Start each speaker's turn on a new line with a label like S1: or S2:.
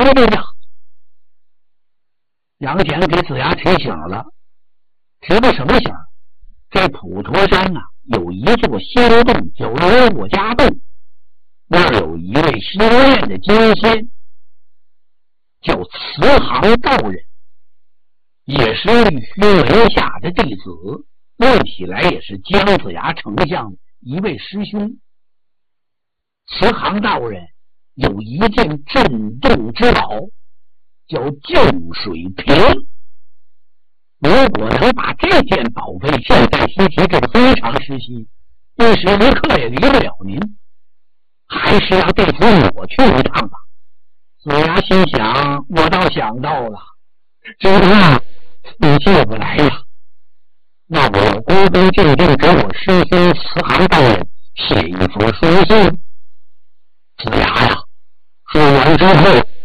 S1: 来的呀！杨戬给子牙提醒了，提个什么醒？在普陀山啊，有一座仙洞，叫罗家洞，那儿有一位修炼的金仙，叫慈航道人，也是玉虚门下的弟子，论起来也是姜子牙丞相一位师兄。慈航道人有一件镇洞之宝，叫净水瓶。如果能把这件宝贝现在西岐，这非常时期，一时一刻也离不了您，还是让弟子我去一趟吧。子牙心想，我倒想到了，只怕你进不来呀。那我恭恭敬敬给我师兄慈航道人写一封书信。子牙呀，说完之后